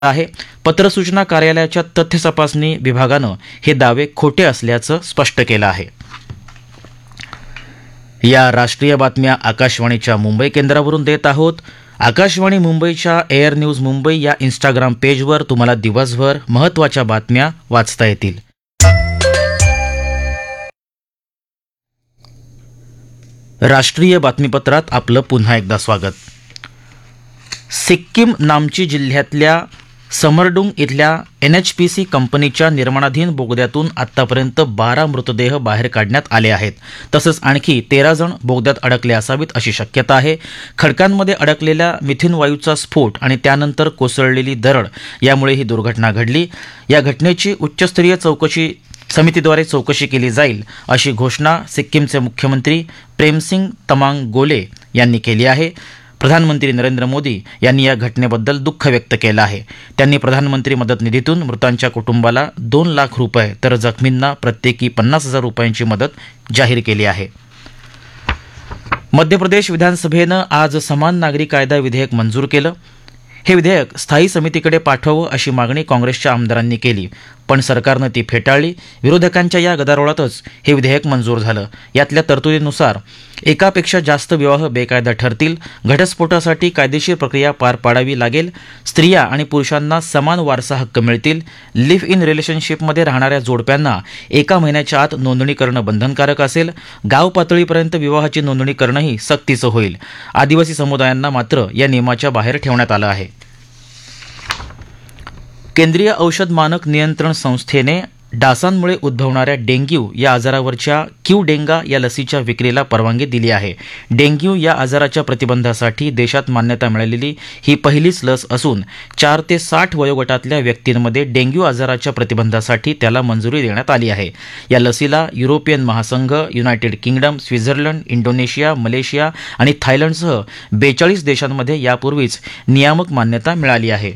आहे. पत्र सूचना कार्यालयाच्या तथ्य तपासणी विभागानं हे दावे खोटे असल्याचं स्पष्ट केलं आहे. या राष्ट्रीय बातम्या आकाशवाणीच्या मुंबई केंद्रावरून देत आहोत. आकाशवाणी मुंबईच्या एअर न्यूज मुंबई या इंस्टाग्राम पेजवर तुम्हाला दिवसभर महत्त्वाच्या बातम्या वाचता येतील. राष्ट्रीय बातमीपत्रात आपलं पुन्हा एकदा स्वागत. सिक्कीम नामची जिल्ह्यातल्या समरडुंग इथल्या NHPC कंपनीच्या निर्माणाधीन बोगद्यातून आतापर्यंत 12 मृतदेह बाहेर काढण्यात आले आहेत. तसंच आणखी 13 जण बोगद्यात अडकले असावेत अशी शक्यता आहे. खडकांमध्ये अडकलेल्या मिथेन वायूचा स्फोट आणि त्यानंतर कोसळलेली दरड यामुळे ही दुर्घटना घडली. या घटनेची उच्चस्तरीय चौकशी समितीद्वारे चौकशी केली जाईल अशी घोषणा सिक्कीमचे मुख्यमंत्री प्रेमसिंग तमांग गोले यांनी केली आहे. प्रधानमंत्री नरेंद्र मोदी यांनी या घटनेबद्दल दुःख व्यक्त केलं आहे. त्यांनी प्रधानमंत्री मदत निधीतून मृतांच्या कुटुंबाला 2 लाख रुपये तर जखमींना प्रत्येकी 50,000 रुपयांची मदत जाहीर केली आहे. मध्य प्रदेश विधानसभेनं आज समान नागरी कायदा विधेयक मंजूर केलं. हे विधेयक स्थायी समितीकडे पाठवावं अशी मागणी काँग्रेसच्या आमदारांनी केली, पण सरकारनं ती फेटाळली. विरोधकांच्या या गदारोळातच हे विधेयक मंजूर झालं. यातल्या तरतुदीनुसार एकापेक्षा जास्त विवाह बेकायदा ठरतील. घटस्फोटासाठी कायदेशीर प्रक्रिया पार पाडावी लागेल. स्त्रिया आणि पुरुषांना समान वारसा हक्क मिळतील. लिव्ह इन रिलेशनशिपमध्ये राहणाऱ्या जोडप्यांना 1 महिन्याच्या आत नोंदणी करणं बंधनकारक असेल. गाव पातळीपर्यंत विवाहाची नोंदणी करणंही सक्तीचं होईल. आदिवासी समुदायांना मात्र या नियमाच्या बाहेर ठेवण्यात आलं आहे. केंद्रीय औषध मानक नियंत्रण संस्थेने डासांमुळे उद्भवणाऱ्या डेंग्यू या आजारावरच्या क्यूडेंगा या लसीच्या विक्रीला परवानगी दिली आहे. डेंग्यू या आजाराच्या प्रतिबंधासाठी देशात मान्यता मिळालेली ही पहिलीच लस असून 4 ते 60 वयोगटातल्या व्यक्तींमध्ये डेंग्यू आजाराच्या प्रतिबंधासाठी त्याला मंजुरी देण्यात आली आहे. या लसीला युरोपियन महासंघ, United kingdom, Switzerland, Indonesia, Malaysia आणि थायलंडसह 42 देशांमध्ये यापूर्वीच नियामक मान्यता मिळाली आहे.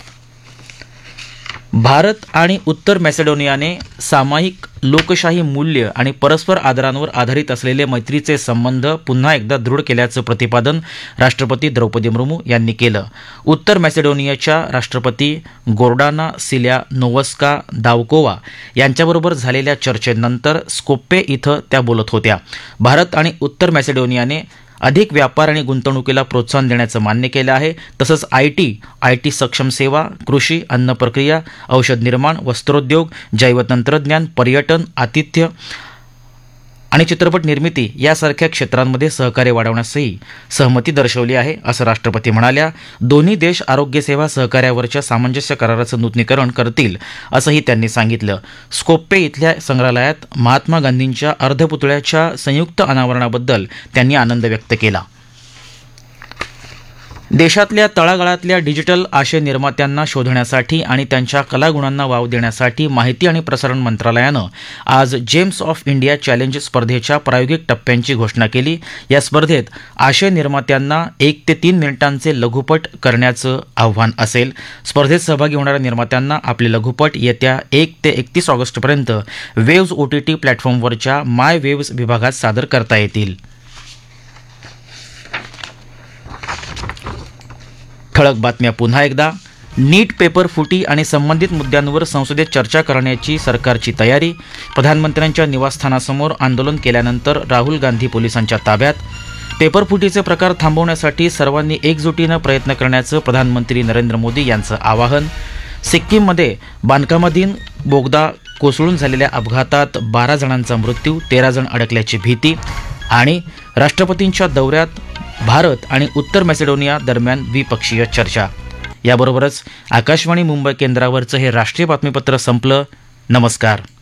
भारत आणि उत्तर मॅसेडोनियाने सामायिक लोकशाही मूल्य आणि परस्पर आदरांवर आधारित असलेले मैत्रीचे संबंध पुन्हा एकदा दृढ केल्याचं प्रतिपादन राष्ट्रपती द्रौपदी मुर्मू यांनी केलं. उत्तर मॅसेडोनियाच्या राष्ट्रपती गोर्डाना सिल्यानोव्स्का दावकोवा यांच्याबरोबर झालेल्या चर्चेनंतर स्कोप्ये इथं त्या बोलत होत्या. भारत आणि उत्तर मॅसेडोनियाने अधिक व्यापार आणि गुंतवणुकीला प्रोत्साहन देण्याचं मान्य केलं आहे. तसंच आयटी सक्षम सेवा, कृषी, अन्न प्रक्रिया, औषध निर्माण, वस्त्रोद्योग, जैवतंत्रज्ञान, पर्यटन, आतिथ्य आणि चित्रपट निर्मिती यासारख्या क्षेत्रांमध्ये सहकार्य वाढवण्यासही सहमती दर्शवली आहे असं राष्ट्रपती म्हणाल्या. दोन्ही देश आरोग्यसेवा सहकार्यावरच्या सामंजस्य कराराचं नूतनीकरण करतील असंही त्यांनी सांगितलं. स्कोप्ये इथल्या संग्रहालयात महात्मा गांधींच्या अर्धपुतळ्याच्या संयुक्त अनावरणाबद्दल त्यांनी आनंद व्यक्त केला. देशातल्या तळागाळातल्या डिजिटल आशय निर्मात्यांना शोधण्यासाठी आणि त्यांच्या कलागुणांना वाव देण्यासाठी माहिती आणि प्रसारण मंत्रालयानं आज जेम्स ऑफ इंडिया चॅलेंज स्पर्धेच्या प्रायोगिक टप्प्यांची घोषणा केली. या स्पर्धेत आशय निर्मात्यांना 1 ते 3 मिनिटांचे लघुपट करण्याचं आव्हान असेल. स्पर्धेत सहभागी होणाऱ्या निर्मात्यांना आपले लघुपट येत्या 1 ते 31 ऑगस्टपर्यंत वेव्ज OTT प्लॅटफॉर्मवरच्या माय वेव्ज विभागात सादर करता येतील. ठळक बातम्या पुन्हा एकदा. नीट पेपर फुटी आणि संबंधित मुद्द्यांवर संसदेत चर्चा करण्याची सरकारची तयारी. प्रधानमंत्र्यांच्या निवासस्थानासमोर आंदोलन केल्यानंतर राहुल गांधी पोलिसांच्या ताब्यात. पेपर फुटीचे प्रकार थांबवण्यासाठी सर्वांनी एकजुटीनं प्रयत्न करण्याचं प्रधानमंत्री नरेंद्र मोदी यांचं आवाहन. सिक्कीममध्ये बांधकामाधीन बोगदा कोसळून झालेल्या अपघातात 12 जणांचा मृत्यू, 13 जण अडकल्याची भीती. आणि राष्ट्रपतींच्या दौऱ्यात भारत आणि उत्तर मॅसेडोनिया दरम्यान द्विपक्षीय चर्चा. याबरोबरच आकाशवाणी मुंबई केंद्रावरचं हे राष्ट्रीय बातमीपत्र संपलं. नमस्कार.